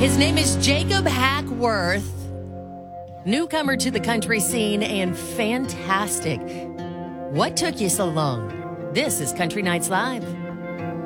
His name is Jacob Hackworth, newcomer to the country scene and fantastic. What took you so long? This is Country Nights Live.